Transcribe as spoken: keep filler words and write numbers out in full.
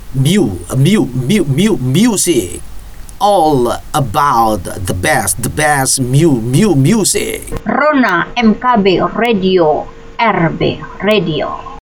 Mu, mu, mu, mu, music. All about the best, the best mu, mu, music. Rona M K B Radio, R B Radio.